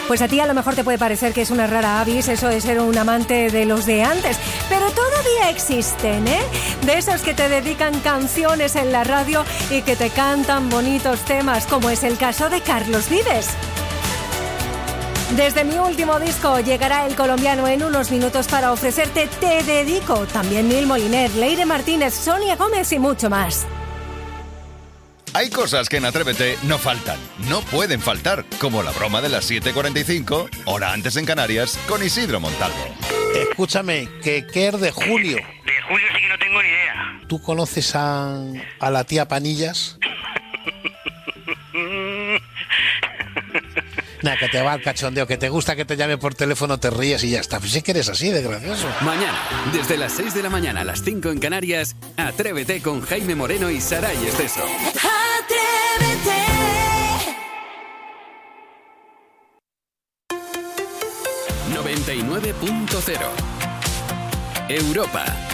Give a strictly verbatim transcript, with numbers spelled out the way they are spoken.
Pues a ti a lo mejor te puede parecer que es una rara avis eso de ser un amante de los de antes, pero todavía existen, ¿eh? De esos que te dedican canciones en la radio y que te cantan bonitos temas, como es el caso de Carlos Vives. Desde mi último disco llegará el colombiano en unos minutos para ofrecerte Te Dedico. También Neil Moliner, Leire Martínez, Sonia Gómez y mucho más. Hay cosas que en Atrévete no faltan, no pueden faltar, como la broma de las siete cuarenta y cinco, hora antes en Canarias, con Isidro Montalvo. Escúchame, que qué es de Julio. De Julio sí que no tengo ni idea. ¿Tú conoces a, a la tía Panillas? Nada, que te va el cachondeo, que te gusta que te llame por teléfono, te ríes y ya está. Pues sí que eres así de gracioso. Mañana, desde las seis de la mañana a las cinco en Canarias, Atrévete con Jaime Moreno y Saray Esteso. Atrévete. noventa y nueve punto cero Europa.